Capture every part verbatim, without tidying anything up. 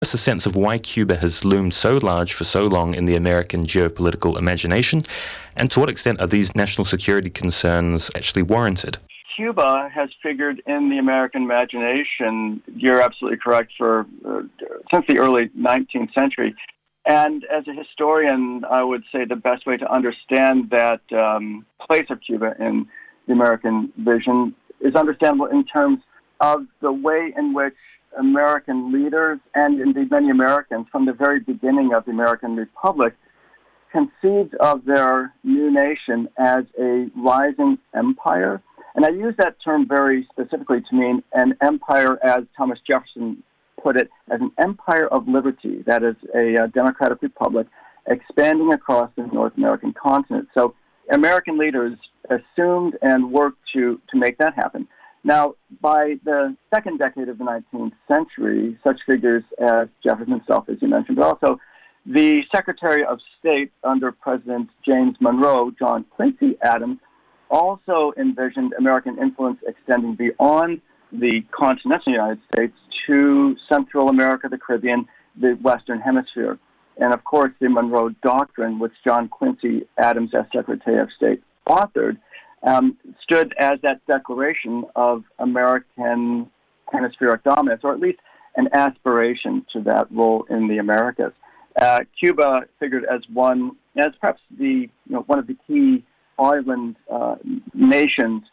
us a sense of why Cuba has loomed so large for so long in the American geopolitical imagination, and to what extent are these national security concerns actually warranted? Cuba has figured in the American imagination, you're absolutely correct, for uh, since the early nineteenth century. And as a historian, I would say the best way to understand that um, place of Cuba in the American vision is understandable in terms of the way in which American leaders, and indeed many Americans from the very beginning of the American Republic, conceived of their new nation as a rising empire. And I use that term very specifically to mean an empire, as Thomas Jefferson put it, as an empire of liberty, that is a, a democratic republic expanding across the North American continent. So American leaders assumed and worked to, to make that happen. Now, by the second decade of the nineteenth century, such figures as Jefferson himself, as you mentioned, but also the Secretary of State under President James Monroe, John Quincy Adams, also envisioned American influence extending beyond the continental United States to Central America, the Caribbean, the Western Hemisphere. And of course, the Monroe Doctrine, which John Quincy Adams, as Secretary of State, authored, um, stood as that declaration of American hemispheric dominance, or at least an aspiration to that role in the Americas. Uh, Cuba figured as one, as perhaps the you know one of the key island uh, nations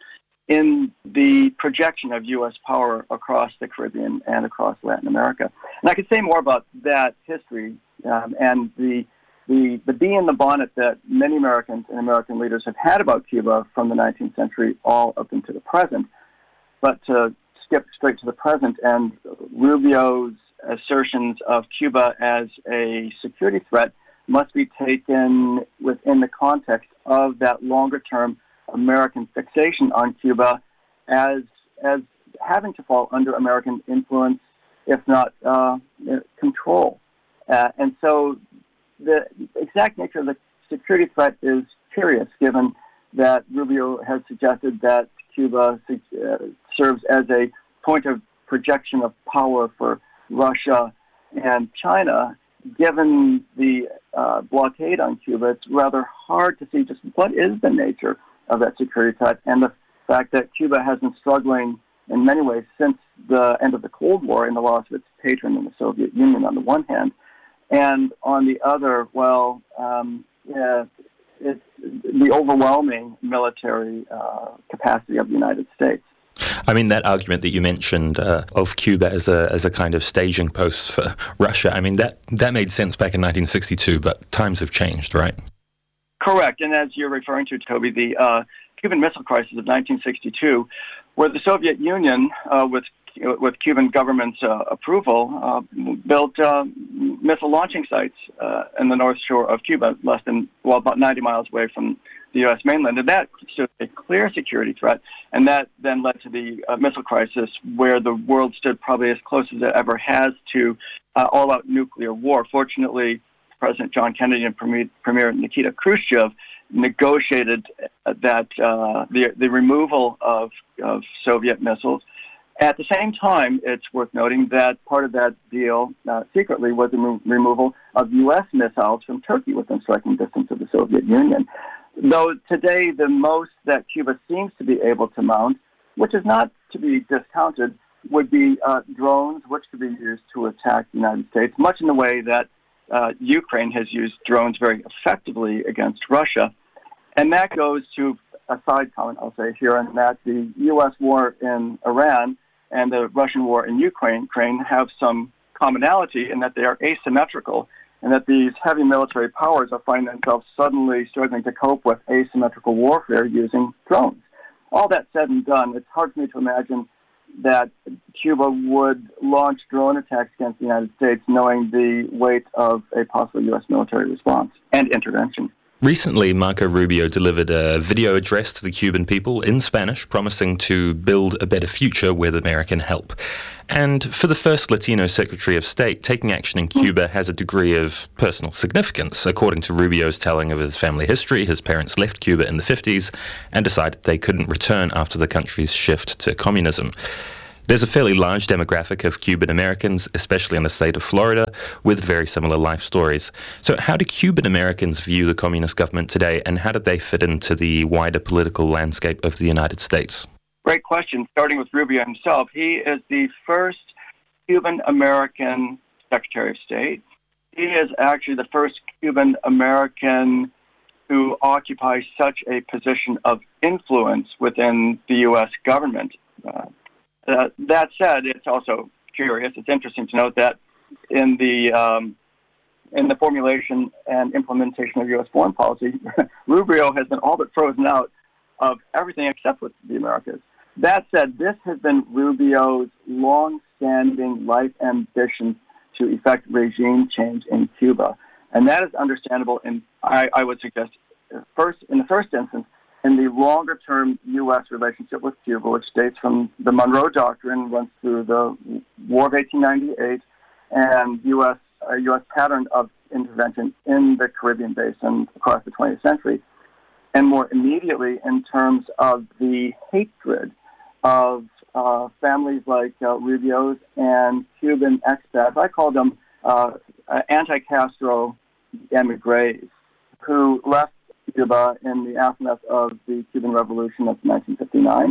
in the projection of U S power across the Caribbean and across Latin America. And I could say more about that history um, and the, the the bee in the bonnet that many Americans and American leaders have had about Cuba from the nineteenth century all up into the present. But to skip straight to the present, and Rubio's assertions of Cuba as a security threat must be taken within the context of that longer-term American fixation on Cuba as as having to fall under American influence, if not uh, control. Uh, and so the exact nature of the security threat is curious, given that Rubio has suggested that Cuba uh, serves as a point of projection of power for Russia and China. Given the uh, blockade on Cuba, it's rather hard to see just what is the nature of that security threat, and the fact that Cuba has been struggling in many ways since the end of the Cold War and the loss of its patron in the Soviet Union on the one hand, and on the other, well, um, yeah, it's the overwhelming military uh, capacity of the United States. I mean, that argument that you mentioned uh, of Cuba as a as a kind of staging post for Russia, I mean, that, that made sense back in nineteen sixty-two, but times have changed, right? Correct. And as you're referring to, Toby, the uh, Cuban Missile Crisis of nineteen sixty-two, where the Soviet Union, uh, with with Cuban government's uh, approval, uh, built uh, missile launching sites uh, in the North Shore of Cuba, less than, well, about ninety miles away from the U S mainland. And that stood a clear security threat. And that then led to the uh, missile crisis, where the world stood probably as close as it ever has to uh, all-out nuclear war. Fortunately, President John Kennedy and Premier, Premier Nikita Khrushchev negotiated that uh, the the removal of, of Soviet missiles. At the same time, it's worth noting that part of that deal, uh, secretly, was the re- removal of U S missiles from Turkey within striking distance of the Soviet Union. Though today the most that Cuba seems to be able to mount, which is not to be discounted, would be uh, drones, which could be used to attack the United States, much in the way that uh, Ukraine has used drones very effectively against Russia. And that goes to a side comment, I'll say here, and that the U S war in Iran and the Russian war in Ukraine, Ukraine have some commonality in that they are asymmetrical, and that these heavy military powers are finding themselves suddenly struggling to cope with asymmetrical warfare using drones. All that said and done, it's hard for me to imagine that Cuba would launch drone attacks against the United States knowing the weight of a possible U S military response and intervention. Recently, Marco Rubio delivered a video address to the Cuban people in Spanish, promising to build a better future with American help. And for the first Latino Secretary of State, taking action in Cuba has a degree of personal significance. According to Rubio's telling of his family history, his parents left Cuba in the fifties and decided they couldn't return after the country's shift to communism. There's a fairly large demographic of Cuban Americans, especially in the state of Florida, with very similar life stories. So how do Cuban Americans view the communist government today, and how do they fit into the wider political landscape of the United States? Great question. Starting with Rubio himself, he is the first Cuban American Secretary of State. He is actually the first Cuban American who occupies such a position of influence within the U S government. Uh, uh, that said, it's also curious. It's interesting to note that in the um, in the formulation and implementation of U S foreign policy, Rubio has been all but frozen out of everything except with the Americas. That said, this has been Rubio's long-standing life ambition to effect regime change in Cuba. And that is understandable, in, I, I would suggest, first in the first instance, in the longer-term U S relationship with Cuba, which dates from the Monroe Doctrine, runs through the War of eighteen ninety-eight, and U S a U S pattern of intervention in the Caribbean basin across the twentieth century, and more immediately in terms of the hatred of uh, families like uh, Rubio's and Cuban expats. I call them uh, anti-Castro emigres who left Cuba in the aftermath of the Cuban Revolution of nineteen fifty-nine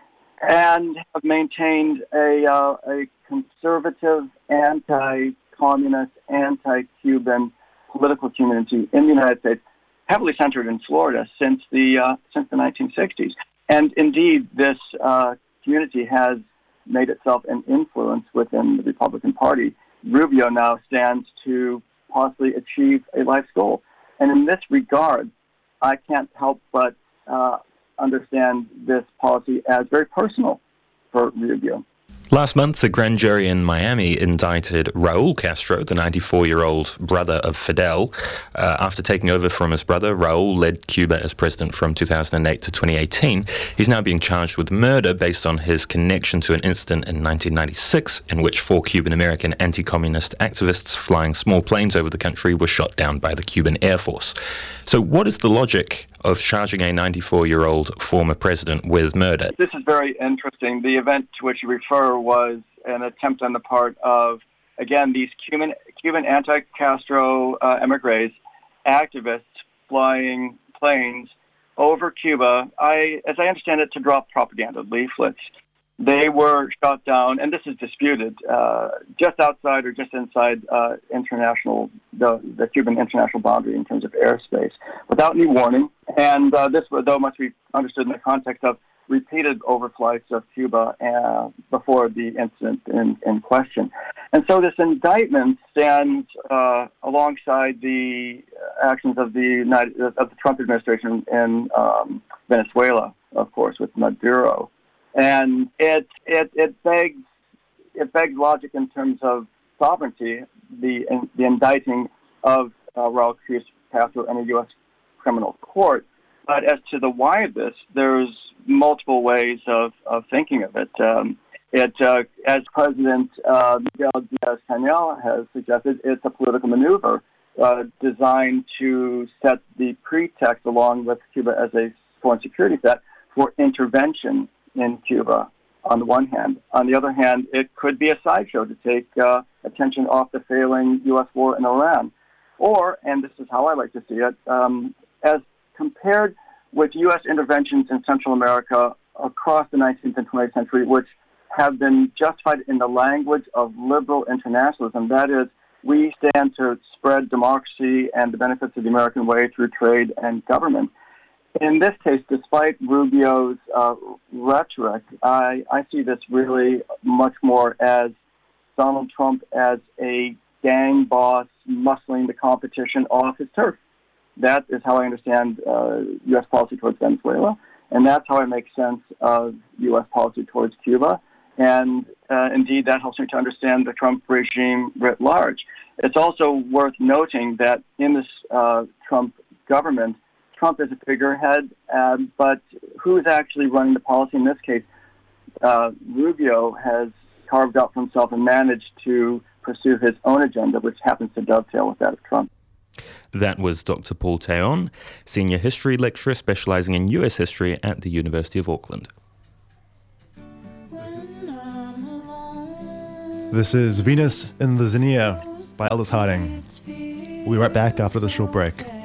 and have maintained a, uh, a conservative, anti-communist, anti-Cuban political community in the United States, heavily centered in Florida since the uh, since the nineteen sixties. And indeed, this uh, community has made itself an influence within the Republican Party. Rubio now stands to possibly achieve a life's goal. And in this regard, I can't help but uh, understand this policy as very personal for Rubio. Last month, a grand jury in Miami indicted Raul Castro, the ninety-four-year-old brother of Fidel. Uh, after taking over from his brother, Raul led Cuba as president from two thousand eight to twenty eighteen. He's now being charged with murder based on his connection to an incident in nineteen ninety-six in which four Cuban-American anti-communist activists flying small planes over the country were shot down by the Cuban Air Force. So what is the logic of charging a ninety-four-year-old former president with murder? This is very interesting. The event to which you refer was an attempt on the part of, again, these Cuban Cuban anti-Castro uh, emigres, activists flying planes over Cuba, I, as I understand it, to drop propaganda leaflets. They were shot down, and this is disputed, uh, just outside or just inside uh, international, the, the Cuban international boundary in terms of airspace, without any warning. And uh, this, though, must be understood in the context of repeated overflights of Cuba uh, before the incident in, in question. And so this indictment stands uh, alongside the actions of the United, of the Trump administration in um, Venezuela, of course, with Maduro. And it it it begs it begs logic in terms of sovereignty, the in, the indicting of uh, Raul Castro in a U S criminal court. But as to the why of this, there's multiple ways of, of thinking of it. Um, it uh, as President uh, Miguel Diaz-Canel has suggested, it's a political maneuver uh, designed to set the pretext, along with Cuba as a foreign security threat, for intervention in Cuba, on the one hand. On the other hand, it could be a sideshow to take uh, attention off the failing U S war in Iran. Or, and this is how I like to see it, um, as compared with U S interventions in Central America across the nineteenth and twentieth century, which have been justified in the language of liberal internationalism. That is, we stand to spread democracy and the benefits of the American way through trade and government. In this case, despite Rubio's uh, rhetoric, I, I see this really much more as Donald Trump as a gang boss muscling the competition off his turf. That is how I understand uh, U S policy towards Venezuela, and that's how I make sense of U S policy towards Cuba. And uh, indeed, that helps me to understand the Trump regime writ large. It's also worth noting that in this uh, Trump government, Trump is a figurehead, um, but who is actually running the policy in this case? Uh, Rubio has carved out for himself and managed to pursue his own agenda, which happens to dovetail with that of Trump. That was Doctor Paul Teon, Senior History Lecturer specializing in U S history at the University of Auckland. When I'm This is Venus in the Zinnia by Aldous Harding. We'll be right back after the short break.